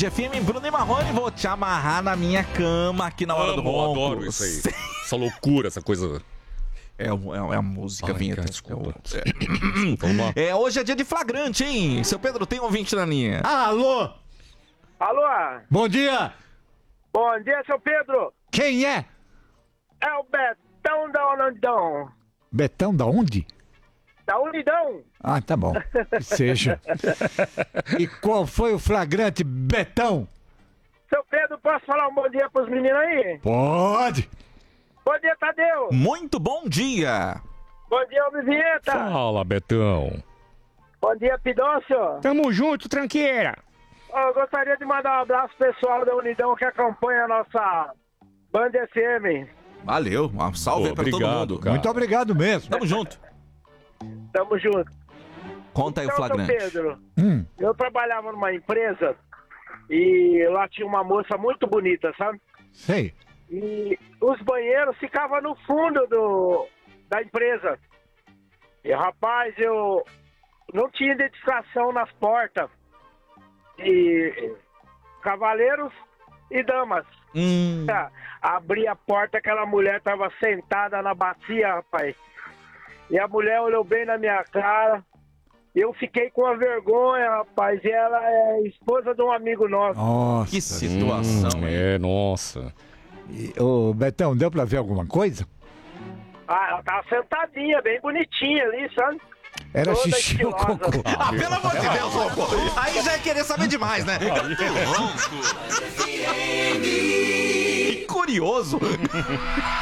Band FM, Bruno e Marrone, vou te amarrar na minha cama aqui na hora do ronco. Eu adoro isso aí. Essa loucura, essa coisa... É a música, a vinheta. Desculpa. Hoje é dia de flagrante, hein? Seu Pedro, tem ouvinte na linha. Alô? Alô? Bom dia. Bom dia, seu Pedro. Quem é? É o Betão da Unidão. Betão da onde? Da Unidão. Ah, tá bom. Que seja. E qual foi o flagrante, Betão? Seu Pedro, posso falar um bom dia pros meninos aí? Pode. Bom dia, Tadeu. Muito bom dia. Bom dia, Alvivieta. Fala, Betão. Bom dia, Pidócio. Tamo junto, tranqueira. Eu gostaria de mandar um abraço pessoal da Unidão que acompanha a nossa Band FM. Valeu, um salve aí pra todo mundo. Cara. Muito obrigado mesmo. Tamo junto. Tamo junto. Conta aí o Então, flagrante. seu Pedro, Hum. eu trabalhava numa empresa e lá tinha uma moça muito bonita, sabe? Sei. E os banheiros ficavam no fundo da empresa. E, rapaz, eu não tinha identificação nas portas. E cavaleiros e damas. Abri a porta, aquela mulher estava sentada na bacia, rapaz. E a mulher olhou bem na minha cara. Eu fiquei com a vergonha, rapaz. E ela é esposa de um amigo nosso. Nossa. Que situação, hein? Nossa. Ô, Betão, deu pra ver alguma coisa? Ah, ela tava sentadinha, bem bonitinha ali, sabe? Era Toda xixi ou estilosa. cocô? Ah, pelo amor de Deus, louco. Aí já é querer saber demais, né? Que curioso.